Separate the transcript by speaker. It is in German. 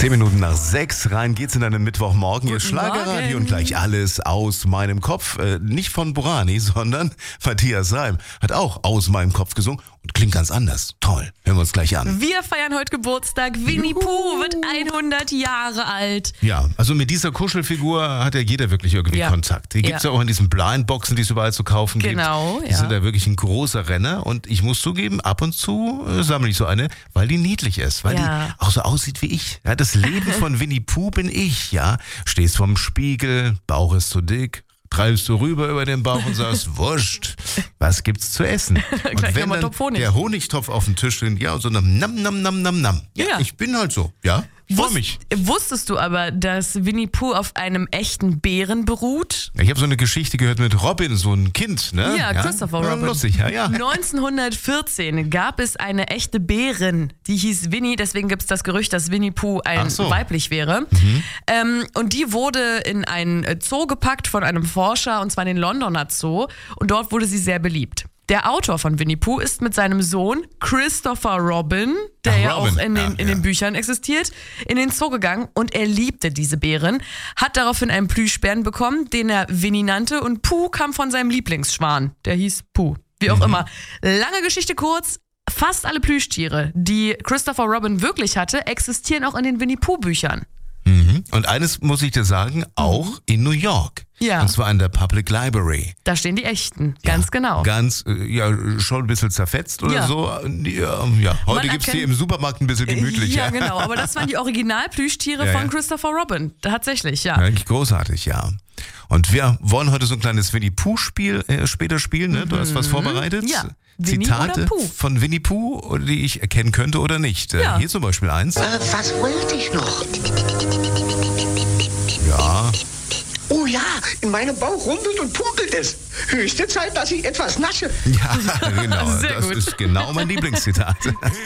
Speaker 1: 6:10 rein geht's in einen Mittwochmorgen. Ihr
Speaker 2: Guten
Speaker 1: Schlagerradio
Speaker 2: Morgen.
Speaker 1: und gleich alles aus meinem Kopf. Nicht von Borani, sondern Matthias Salm hat auch aus meinem Kopf gesungen und klingt ganz anders. Toll, hören wir uns gleich an.
Speaker 2: Wir feiern heute Geburtstag. Winnie Pooh wird 100 Jahre alt.
Speaker 1: Ja, also mit dieser Kuschelfigur hat ja jeder wirklich irgendwie
Speaker 2: Ja.
Speaker 1: Kontakt. Die gibt's ja auch in diesen Blindboxen, die es überall zu kaufen
Speaker 2: Genau,
Speaker 1: gibt. Die
Speaker 2: ja.
Speaker 1: sind da wirklich ein großer Renner und ich muss zugeben, ab und zu sammle ich so eine, weil die niedlich ist, weil
Speaker 2: Ja.
Speaker 1: die auch so aussieht wie ich. Ja, das Leben von Winnie Pooh bin ich, ja. Stehst vorm Spiegel, Bauch ist zu dick, treibst du rüber über den Bauch und sagst, wurscht, was gibt's zu essen? Und
Speaker 2: Gleich
Speaker 1: wenn
Speaker 2: nochmal
Speaker 1: dann
Speaker 2: Topf Honig.
Speaker 1: der Honigtopf auf dem Tisch steht, ja, und so nam, nam, nam, nam, nam. Ja,
Speaker 2: Ja.
Speaker 1: ich bin halt so, ja. Freu mich.
Speaker 2: Wusstest du aber, dass Winnie Pooh auf einem echten Bären beruht?
Speaker 1: Ich habe so eine Geschichte gehört mit Robin, so ein Kind, ne?
Speaker 2: Ja, Christopher Robin.
Speaker 1: Lustig, ja.
Speaker 2: 1914 gab es eine echte Bärin, die hieß Winnie, deswegen gibt es das Gerücht, dass Winnie Pooh
Speaker 1: Ach so.
Speaker 2: weiblich wäre. Und die wurde in ein Zoo gepackt von einem Forscher, und zwar in den Londoner Zoo, und dort wurde sie sehr beliebt. Der Autor von Winnie Pooh ist mit seinem Sohn Christopher Robin, der
Speaker 1: Ach,
Speaker 2: ja
Speaker 1: Robin.
Speaker 2: auch in den
Speaker 1: Ja.
Speaker 2: Büchern existiert, in den Zoo gegangen, und er liebte diese Bärin, hat daraufhin einen Plüschbären bekommen, den er Winnie nannte, und Pooh kam von seinem Lieblingsschwan, der hieß Pooh. Wie auch immer. Lange Geschichte kurz, fast alle Plüschtiere, die Christopher Robin wirklich hatte, existieren auch in den Winnie Pooh Büchern.
Speaker 1: Mhm. Und eines muss ich dir sagen, auch in New York.
Speaker 2: Ja.
Speaker 1: Und zwar in der Public Library.
Speaker 2: Da stehen die echten, ganz genau.
Speaker 1: Ganz, schon ein bisschen zerfetzt oder
Speaker 2: Ja.
Speaker 1: so. Ja, heute gibt's die
Speaker 2: erkennt-
Speaker 1: im Supermarkt ein bisschen gemütlich.
Speaker 2: Ja, genau, aber das waren die Originalplüschtiere
Speaker 1: Ja,
Speaker 2: von
Speaker 1: ja.
Speaker 2: Christopher Robin, tatsächlich, ja.
Speaker 1: Eigentlich großartig, ja. Und wir wollen heute so ein kleines Winnie Pooh-Spiel später spielen. Ne? Du hast was vorbereitet?
Speaker 2: Ja. Winnie
Speaker 1: Zitate
Speaker 2: oder Pooh?
Speaker 1: von Winnie Pooh, die ich erkennen könnte oder nicht.
Speaker 2: Ja.
Speaker 1: Hier zum Beispiel eins.
Speaker 3: Was wollte ich noch?
Speaker 1: Ja.
Speaker 3: Oh ja, in meinem Bauch rumpelt und pumpelt es. Höchste Zeit, dass ich etwas nasche.
Speaker 1: Ja, genau.
Speaker 2: Sehr
Speaker 1: Das
Speaker 2: gut.
Speaker 1: ist genau mein Lieblingszitat.